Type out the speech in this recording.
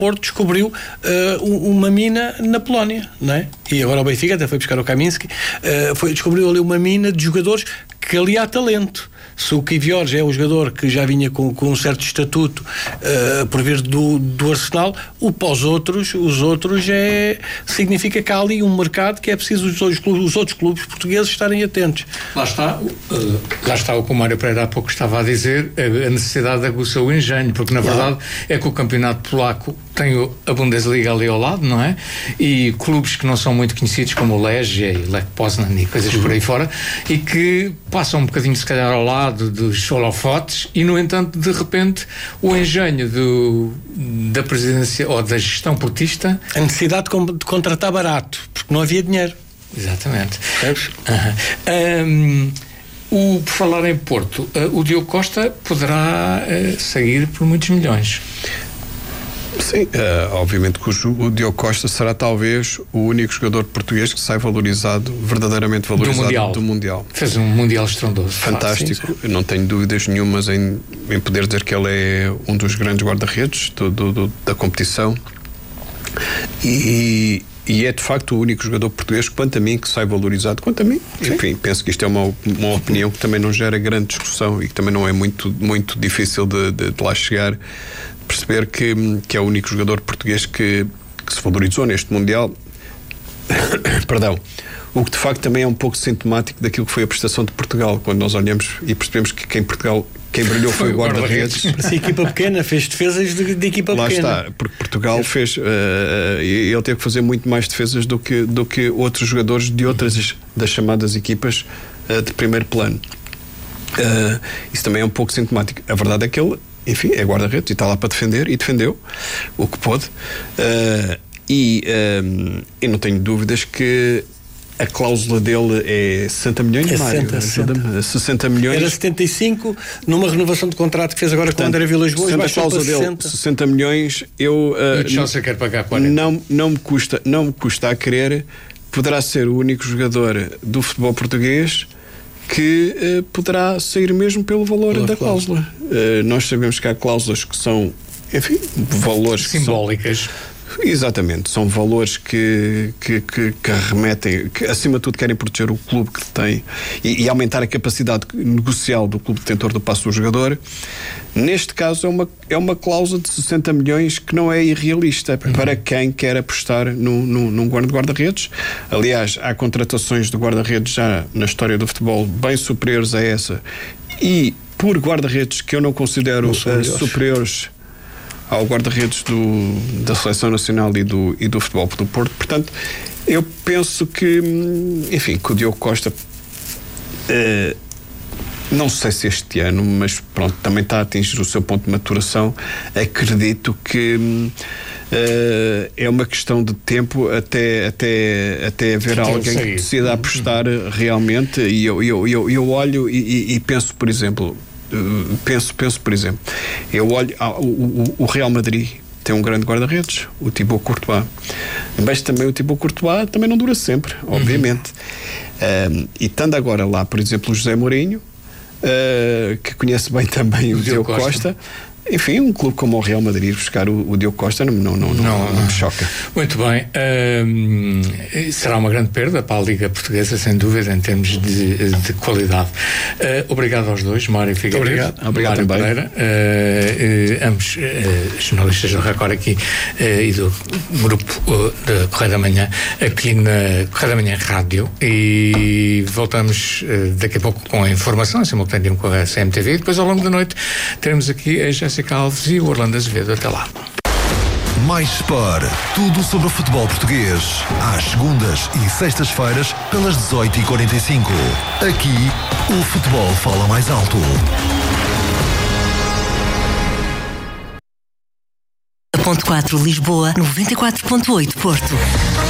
Porto descobriu uma mina na Polónia, não é? E agora o Benfica até foi buscar o Kaminski, descobriu ali uma mina de jogadores que ali há talento. Se o Kivior é um jogador que já vinha com um certo estatuto por vir do Arsenal, os outros significa que há ali um mercado que é preciso os outros clubes portugueses estarem atentos. Lá está o que o Mário Pereira há pouco estava a dizer, a necessidade de aguçar o engenho, porque na verdade é que o campeonato polaco tem a Bundesliga ali ao lado, não é? E clubes que não são muito conhecidos, como o Legia e Lech Poznan e coisas por aí fora, e que passam um bocadinho se calhar ao lado dos holofotes, e no entanto de repente o engenho da presidência ou da gestão portista, a necessidade de contratar barato, porque não havia dinheiro. Exatamente. Por falar em Porto, o Diogo Costa poderá sair por muitos milhões. Sim, obviamente que o Diogo Costa será talvez o único jogador português que sai verdadeiramente valorizado do Mundial. Fez um Mundial estrondoso. Fantástico, sim. Não tenho dúvidas nenhumas em poder dizer que ele é um dos grandes guarda-redes da competição e é de facto o único jogador português, quanto a mim, que sai valorizado. Quanto a mim, enfim, penso que isto é uma opinião que também não gera grande discussão e que também não é muito difícil de lá chegar. Perceber que é o único jogador português que se valorizou neste Mundial. Perdão. O que de facto também é um pouco sintomático daquilo que foi a prestação de Portugal, quando nós olhamos e percebemos que quem brilhou foi o guarda-redes. Parecia equipa pequena, fez defesas de equipa lá pequena. Lá está, porque Portugal fez, ele teve que fazer muito mais defesas do que outros jogadores de outras das chamadas equipas de primeiro plano. Isso também é um pouco sintomático. A verdade é que ele, enfim, é guarda-redes e está lá para defender, e defendeu o que pôde. Eu não tenho dúvidas que a cláusula dele é 60 milhões, 60 milhões. Era 75 numa renovação de contrato que fez agora com o André Vilas Boas, baixou para 60. 60 milhões. E o Chelsea quer pagar 40. Não me custa a crer. Poderá ser o único jogador do futebol português que poderá sair mesmo pelo valor da cláusula. Nós sabemos que há cláusulas que são, enfim, valores simbólicas. Exatamente, são valores que remetem, que acima de tudo querem proteger o clube que tem e aumentar a capacidade negocial do clube detentor do passe do jogador. Neste caso é uma cláusula de 60 milhões que não é irrealista para quem quer apostar num guarda-redes. Aliás, há contratações de guarda-redes já na história do futebol bem superiores a essa, e por guarda-redes que eu não considero superiores ao guarda-redes da Seleção Nacional e do Futebol do Porto. Portanto, eu penso que, enfim, que o Diogo Costa, não sei se este ano, mas pronto, também está a atingir o seu ponto de maturação. Acredito que é uma questão de tempo até haver alguém que decida apostar realmente. E eu olho e penso, por exemplo, eu olho o Real Madrid tem um grande guarda-redes, o Thibaut Courtois, mas também o Thibaut Courtois também não dura sempre, obviamente. E estando agora lá, por exemplo, o José Mourinho, que conhece bem também o Diogo Costa. Enfim, um clube como o Real Madrid buscar o Diogo Costa não me choca. Muito bem. Será uma grande perda para a Liga Portuguesa, sem dúvida, em termos de qualidade. Obrigado aos dois, Mário Figueiredo. Obrigado Mário Pereira, ambos jornalistas do Record aqui e do grupo da Correio da Manhã, aqui na Correio da Manhã Rádio, e voltamos daqui a pouco com a informação, em simultâneo com a CMTV, e depois ao longo da noite teremos aqui a Jéssica Alves e o Orlando Azevedo. Até lá. Mais Sport. Tudo sobre o futebol português. Às segundas e sextas-feiras, pelas 18h45. Aqui, o futebol fala mais alto. .4 Lisboa, 94.8 Porto.